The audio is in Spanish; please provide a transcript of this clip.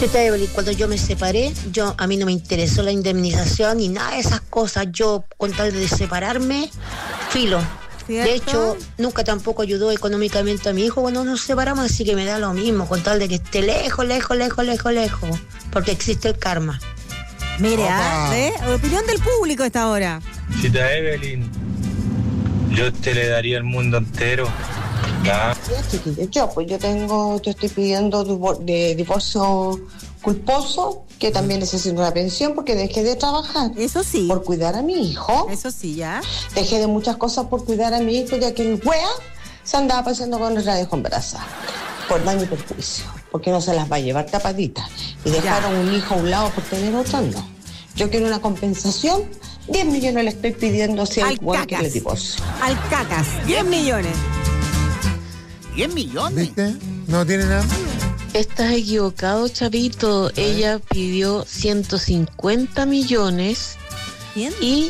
Evelyn, cuando yo me separé, a mí no me interesó la indemnización ni nada de esas cosas. Yo, con tal de separarme, filo. ¿Cierto? De hecho, nunca tampoco ayudó económicamente a mi hijo cuando nos separamos, así que me da lo mismo, con tal de que esté lejos, porque existe el karma. Mire, opinión del público a esta hora. Cita Evelyn, yo te le daría el mundo entero. Yo estoy pidiendo divorcio culposo, que también necesito una pensión porque dejé de trabajar. Eso sí. Por cuidar a mi hijo. Eso sí, ya. Dejé de muchas cosas por cuidar a mi hijo, ya que el wea se andaba paseando con el radio con brasa. Por daño y perjuicio. Porque no se las va a llevar tapaditas. Y dejaron un hijo a un lado por tener otro no. Yo quiero una compensación. 10 millones le estoy pidiendo si hay bueno que le divorcio. Al cacas, 10 millones. 10 millones. ¿Viste? No tiene nada. Estás equivocado, Chavito. Ella pidió 150 millones. ¿Quién? Y